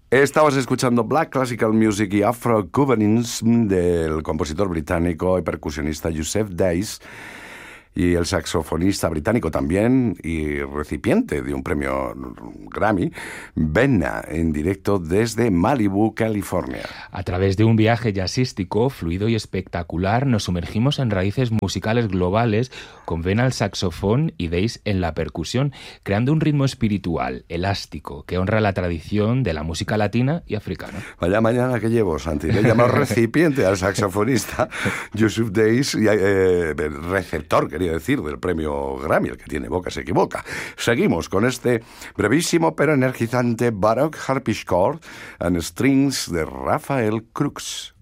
Estabas escuchando Black Classical Music y Afro-Cubanism del compositor británico y percusionista Yusef Dayes, y el saxofonista británico también y recipiente de un premio Grammy, Benna, en directo desde Malibu, California. A través de un viaje jazzístico, fluido y espectacular, nos sumergimos en raíces musicales globales con Benna al saxofón y Dayes en la percusión, creando un ritmo espiritual, elástico, que honra la tradición de la música latina y africana. Vaya mañana que llevo, Santi. Le he llamado recipiente al saxofonista Yusef Dayes, y receptor, quería decir, del premio Grammy. El que tiene boca se equivoca. Seguimos con este brevísimo pero energizante Baroque Harpsichord and Strings de Rafael Krux.